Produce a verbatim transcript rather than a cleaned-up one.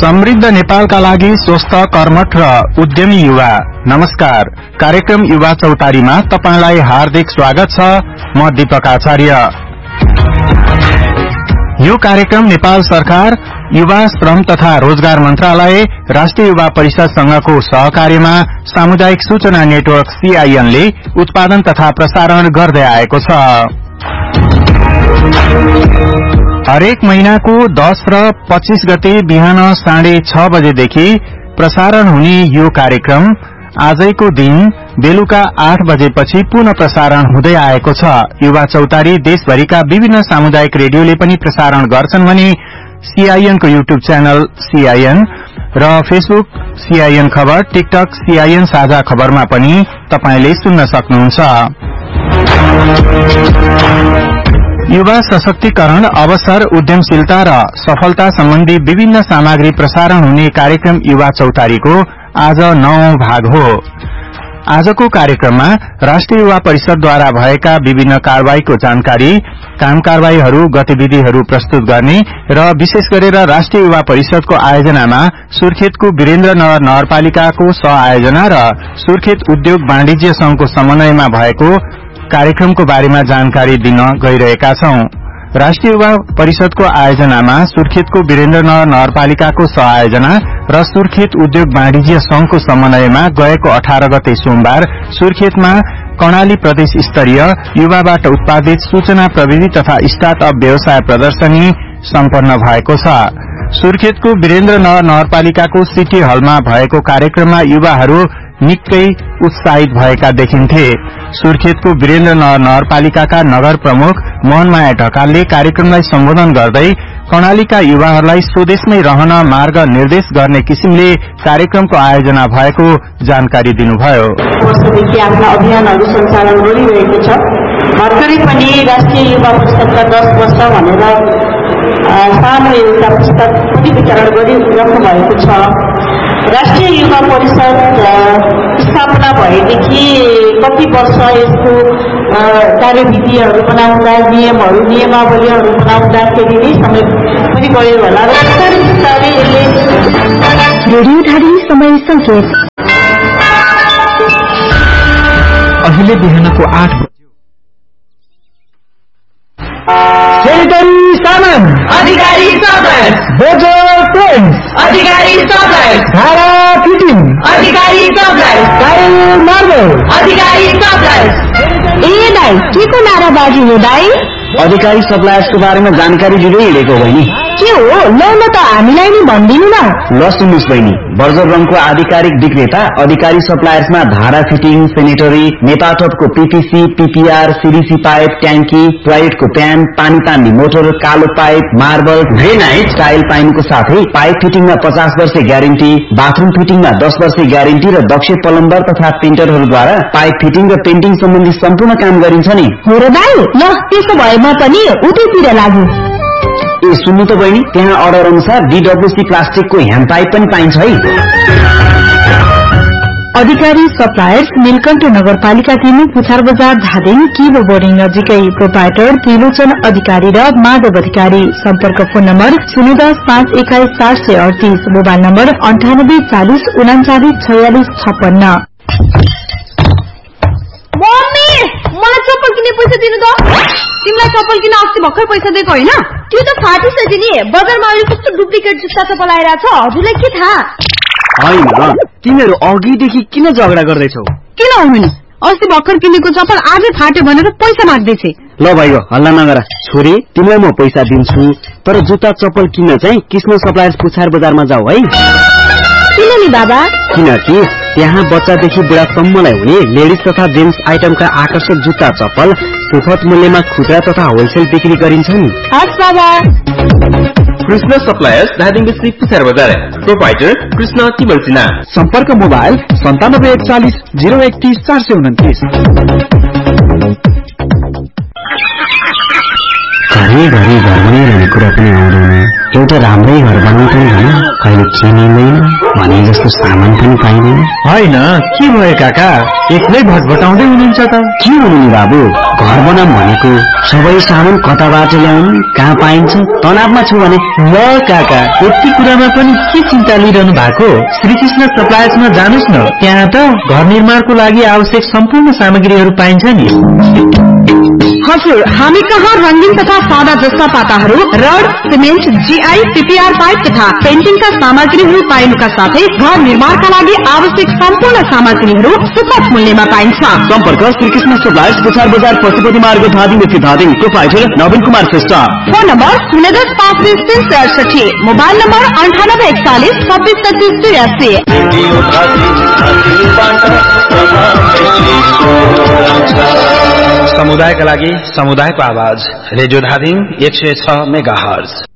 समृद्ध नेपालका लागि स्वस्थ कर्मठ र उद्यमी युवा। नमस्कार, कार्यक्रम युवा चौतारीमा तपाईलाई हार्दिक स्वागत छ। म दीपक आचार्य। यो कार्यक्रम नेपाल सरकार, युवा श्रम तथा रोजगार मन्त्रालय, राष्ट्रिय युवा परिषदसँगको सहकार्यमा सामुदायिक सूचना नेटवर्क सीआईएन ले उत्पादन तथा प्रसारण गर्दै आएको छ। हरेक महिनाको दस र पच्चीस गते बिहान साढे छ बजेदेखि प्रसारण हुने यो कार्यक्रम आजैको दिन बेलुका आठ बजेपछि पुनः प्रसारण हुँदै आएको छ। युवा चौतारी देशभरिका विभिन्न सामुदायिक रेडियोले पनि प्रसारण गर्छन् भने सीआईएन को यूट्यूब च्यानल सीआईएन र फेसबुक सीआईएन खबर, टिकटक सीआईएन साझा खबरमा पनि तपाईले सुन्न सक्नुहुन्छ। युवा सशक्तिकरण, अवसर, उद्यमशीलता र सफलता सम्बन्धी विभिन्न सामग्री प्रसारण हुने कार्यक्रम युवा चौतारीको आज नौं भाग हो। आजको कार्यक्रममा राष्ट्रिय युवा परिषदद्वारा भएका विभिन्न कारबाहीको जानकारी, काम कारबाहीहरू, गतिविधिहरू प्रस्तुत गर्ने र विशेष गरेर राष्ट्रिय युवा परिषदको आयोजनामा सुर्खेतको वीरेन्द्रनगर नगरपालिकाको सहआयोजना र सुर्खेत उद्योग वाणिज्य संघको समन्वयमा भएको कार्यक्रमको बारेमा जानकारी दिन गइरहेका छौं। राष्ट्रिय युवा परिषदको आयोजनामा सुर्खेतको वीरेन्द्रनगर नगरपालिकाको सहआयोजना र सुर्खेत उद्योग वाणिज्य संघको समन्वयमा गएको अठारह गते सोमबार सुर्खेतमा कर्णाली प्रदेश स्तरीय युवाबाट उत्पादित सूचना प्रविधि तथा स्टार्टअप व्यवसाय प्रदर्शनी सम्पन्न भएको छ। सुर्खेतको वीरेन्द्रनगर नगरपालिकाको सिटी हलमा भएको कार्यक्रममा युवाहरू निकै उत्साहित भएका देखिन्थे। सुर्खेतको वीरेन्द्रनगर नगरपालिकाका नगर प्रमुख मोहनमाया ढकालले कार्यक्रमलाई सम्बोधन गर्दै कर्णालीका युवाहरूलाई स्वदेशमै रहन मार्ग निर्देश गर्ने किसिमले कार्यक्रमको आयोजना भएको जानकारी दिनुभयो। वर्षदेखि आफ्ना अभियानहरू सञ्चालन गरिरहेको छ। भर्खरै पनि राष्ट्रिय युवा परिषदका दस वर्ष भनेर सानो एउटा पुस्तक पनि वितरण गरिराख्नु भएको छ। राष्ट्रिय युवा परिषद स्थापना भएदेखि कति वर्ष यसको कार्यविधिहरू बनाउँदा, नियमहरू नियमावलीहरू बनाउँदाखेरि नै समय पनि गयो होला र बिस्तारै बिस्तारै यसले रेडियोधारी समय संकेत अहिले बिहानको आठ सेनिटरी सामान अधिकारी सदर, बोजर पेन्ट्स अधिकारी सदर, धारा फिटिङ अधिकारी सदर, टाइल मार्बल अधिकारी सदर। ए दाई, के को नाराबाजी हो दाई? अधिकारी सप्लायर्सको बारेमा जानकारी दिँदै हिँडेको बहिनी। के हो? ल ल त हामीलाई नि भनिदिनु न। ल सुन्नुहोस् बहिनी, बर्जर रङको आधिकारिक विक्रेता अधिकारी सप्लायर्समा धारा fitting, sanitary, नेपाटपको PPC, PPR, CDC pipe, ट्याङ्की, टोयलेटको प्यान, पानी तान्ने मोटर, कालो पाइप, मार्बल, ग्रेनाइट, टाइल पाइनुको साथै पाइप फिटिङमा पचास वर्ष ग्यारेन्टी, बाथरूम फिटिङमा दस वर्ष ग्यारेन्टी र दक्ष प्लम्बर तथा पेन्टरहरूद्वारा पाइप फिटिङ र पेन्टिङ सम्बन्धी सम्पूर्ण काम गरिन्छ नि। हो र दाई, ल त्यसो भए म पनि उतैतिर लागु। ए सुन्नु त बहिनी, त्यहाँ अर्डर अनुसार डीडब्ल्यूसी प्लास्टिकको ह्यान्ड पाइप पनि पाइन्छ है। अधिकारी सप्लायर्स, नीलकण्ठ नगरपालिका तीन, पुछार बजार, धादिङ, किबो बोर्डिङ नजिकै। प्रोपाइटर त्रिलोचन अधिकारी र माधव अधिकारी। सम्पर्क फोन नम्बर शून्य दस पाँच एक्काइस चार सय अडतीस, मोबाइल नम्बर अन्ठानब्बे चालिस उनाचालिस छयालिस छप्पन्न। मम्मी, मलाई चप्पल किन्ने पैसा दिनु त। तिमीलाई चप्पल किन्न अस्ति भर्खर पैसा दिएको होइन? त्यो त फाटिसक्यो नि। बजारमा अहिले कस्तो डुप्लिकेट जुत्ता चप्पल आइरहेछ, हजुरलाई के थाहा? होइन, तिमीहरू अघिदेखि किन झगडा गर्दैछौ? किन हुनु नि, अस्ति भर्खर किनेको चप्पल आजै फाट्यो भनेर पैसा माग्दैछ। ल भाइ हल्ला नगर छोरी, तिमीलाई म पैसा दिन्छु, तर जुत्ता चप्पल किन्न चाहिँ कृष्ण सप्लायर्स पुछार बजारमा जाऊ है। किन नि बाबा? किनकि त्यहाँ बच्चादेखि बुढासम्मलाई हुने लेडिज तथा जेन्ट्स आइटमका आकर्षक जुत्ता चप्पल सुपथ मूल्यमा खुद्रा तथा होलसेल बिक्री गरिन्छ नि। हस् बाबा। कृष्ण सप्लायर्स, धादिङ डिस्ट्रिक्ट पुछार बजार। प्रोपाइटर कृष्ण तिमल सिन्हा। सम्पर्क मोबाइल सन्तानब्बे एकचालिस जिरो एकतिस चार सय उन्तिस। घरिघरि घर बनाइरहने कुरा पनि आउँदैन। एउटा राम्रै घर बनाउँछ भने कहिले के मिल्दैन भने जस्तो सामान पनि पाइँदैन। होइन के भयो काका, एक्लै भटभटाउँदै हुनुहुन्छ त? के हुनु नि बाबु, घर बनाऊँ भनेको सबै सामान कताबाट ल्याउनु, कहाँ पाइन्छ, तनावमा छु भने। ल काका, यति कुरामा पनि के चिन्ता लिइरहनु भएको? श्रीकृष्ण सप्लायर्समा जानुस् न, त्यहाँ त घर निर्माणको लागि आवश्यक सम्पूर्ण सामग्रीहरू पाइन्छ नि। हजुर, हामी कहाँ रंगीन तथा सादा जस्ता पाताहरू, rod, cement, GI, PPR pipe तथा पेन्टिङका सामग्रीहरू पाइनुका साथै घर निर्माणका लागि आवश्यक सम्पूर्ण सामग्रीहरू सुपथ मूल्यमा पाइन्छ। सम्पर्क श्रीकृष्ण सप्लायर्स, पुछार बजार, पशुपति मार्ग, धादिङ स्थित धादिङ। प्रोप्राइटर नवीन कुमार श्रेष्ठ। फोन नम्बर शून्य दस पाँच बिस तीन सय अडसठी, मोबाइल नम्बर अन्ठानब्बे एकचालिस छब्बिस तेत्तिस त्रियासी। समुदायका लागि समुदायको आवाज, रेडियो धादिङ एक सय छ मेगा हर्ज।